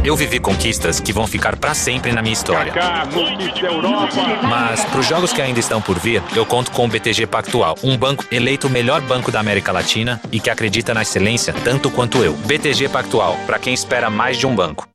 Eu vivi conquistas que vão ficar pra sempre na minha história. Mas pros jogos que ainda estão por vir, eu conto com o BTG Pactual, um banco eleito o melhor banco da América Latina e que acredita na excelência tanto quanto eu. BTG Pactual, pra quem espera mais de um banco.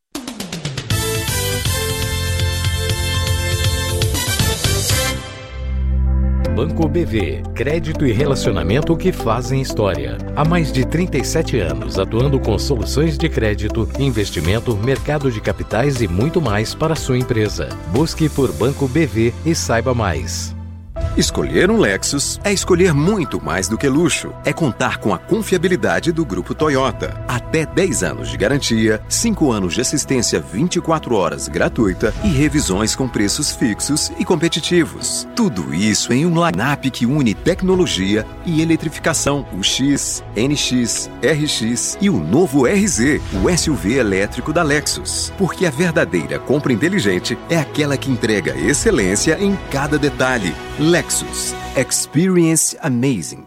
Banco BV, crédito e relacionamento que fazem história. Há mais de 37 anos atuando com soluções de crédito, investimento, mercado de capitais e muito mais para a sua empresa. Busque por Banco BV e saiba mais. Escolher um Lexus é escolher muito mais do que luxo. É contar com a confiabilidade do Grupo Toyota. Até 10 anos de garantia, 5 anos de assistência 24 horas gratuita e revisões com preços fixos e competitivos. Tudo isso em um line-up que une tecnologia e eletrificação. O X, NX, RX e o novo RZ, o SUV elétrico da Lexus. Porque a verdadeira compra inteligente é aquela que entrega excelência em cada detalhe. Lexus. Experience amazing.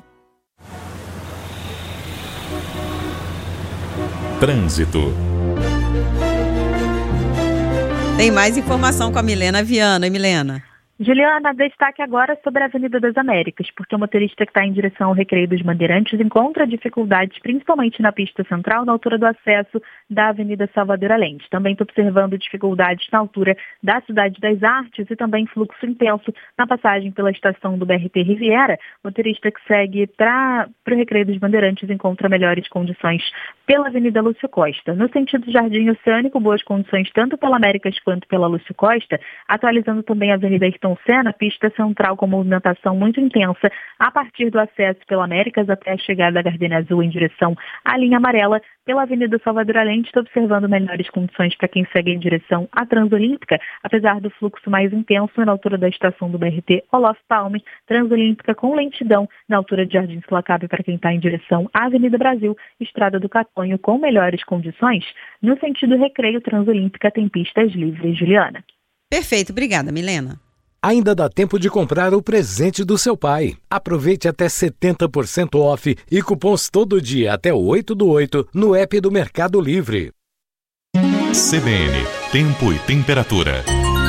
Trânsito. Tem mais informação com a Milena Viana. Milena. Juliana, destaque agora sobre a Avenida das Américas, porque o motorista que está em direção ao Recreio dos Bandeirantes encontra dificuldades, principalmente na pista central, na altura do acesso da Avenida Salvador Allende. Também está observando dificuldades na altura da Cidade das Artes e também fluxo intenso na passagem pela estação do BRT Riviera. O motorista que segue para o Recreio dos Bandeirantes encontra melhores condições pela Avenida Lúcio Costa. No sentido Jardim Oceânico, boas condições tanto pela Américas quanto pela Lúcio Costa, atualizando também a Avenida Ayrton Senna, pista central com movimentação muito intensa a partir do acesso pela Américas até a chegada da Gardenia Azul em direção à linha amarela. Pela Avenida Salvador Allende, está observando melhores condições para quem segue em direção à Transolímpica, apesar do fluxo mais intenso na altura da estação do BRT Olof Palme. Transolímpica com lentidão na altura de Jardim Silacabe para quem está em direção à Avenida Brasil. Estrada do Catonho com melhores condições. No sentido Recreio, Transolímpica tem pistas livres. Juliana. Perfeito, obrigada, Milena. Ainda dá tempo de comprar o presente do seu pai. Aproveite até 70% off e cupons todo dia até o 8/8 no app do Mercado Livre. CBN, tempo e temperatura.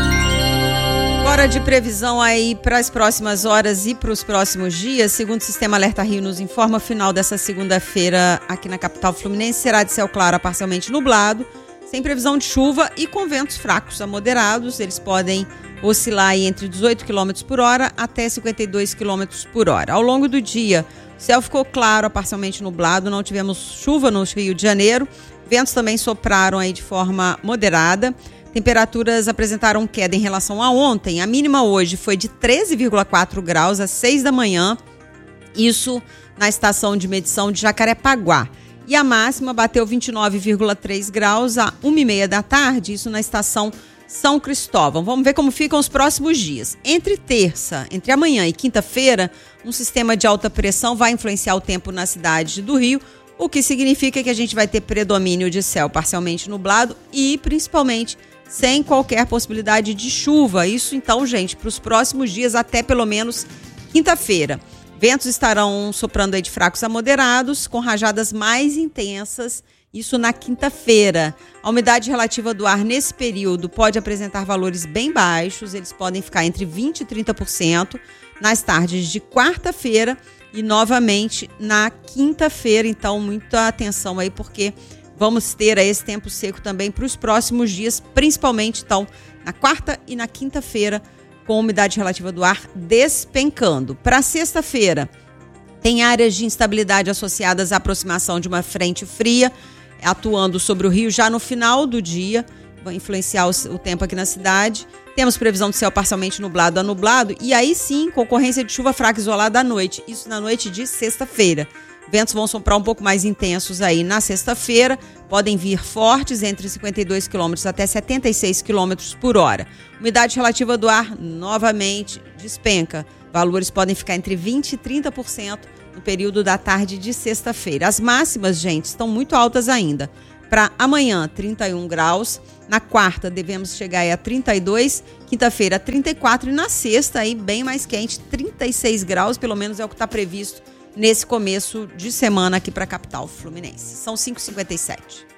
Hora de previsão aí para as próximas horas e para os próximos dias. Segundo o Sistema Alerta Rio nos informa, final dessa segunda-feira aqui na capital fluminense será de céu claro a parcialmente nublado, sem previsão de chuva e com ventos fracos a moderados. Eles podem oscilar aí entre 18 km por hora até 52 km por hora. Ao longo do dia, o céu ficou claro a parcialmente nublado, não tivemos chuva no Rio de Janeiro. Ventos também sopraram aí de forma moderada. Temperaturas apresentaram queda em relação a ontem. A mínima hoje foi de 13,4 graus às 6 da manhã. Isso na estação de medição de Jacarepaguá. E a máxima bateu 29,3 graus a 1h30 da tarde, isso na estação São Cristóvão. Vamos ver como ficam os próximos dias. Entre amanhã e quinta-feira, um sistema de alta pressão vai influenciar o tempo na cidade do Rio, o que significa que a gente vai ter predomínio de céu parcialmente nublado e, principalmente, sem qualquer possibilidade de chuva. Isso, então, gente, para os próximos dias, até pelo menos quinta-feira. Ventos estarão soprando aí de fracos a moderados, com rajadas mais intensas, isso na quinta-feira. A umidade relativa do ar nesse período pode apresentar valores bem baixos, eles podem ficar entre 20% e 30% nas tardes de quarta-feira e novamente na quinta-feira. Então, muita atenção aí, porque vamos ter esse tempo seco também para os próximos dias, principalmente então na quarta e na quinta-feira, com umidade relativa do ar despencando. Para sexta-feira, tem áreas de instabilidade associadas à aproximação de uma frente fria, atuando sobre o Rio já no final do dia, vai influenciar o tempo aqui na cidade. Temos previsão de céu parcialmente nublado a nublado, e aí sim, concorrência de chuva fraca isolada à noite, isso na noite de sexta-feira. Ventos vão soprar um pouco mais intensos aí na sexta-feira, podem vir fortes entre 52 km até 76 km por hora. Umidade relativa do ar novamente despenca. Valores podem ficar entre 20% e 30% no período da tarde de sexta-feira. As máximas, gente, estão muito altas ainda. Para amanhã, 31 graus. Na quarta, devemos chegar aí a 32. Quinta-feira, 34. E na sexta, aí bem mais quente, 36 graus, pelo menos é o que está previsto nesse começo de semana aqui para a capital fluminense. São 5h57.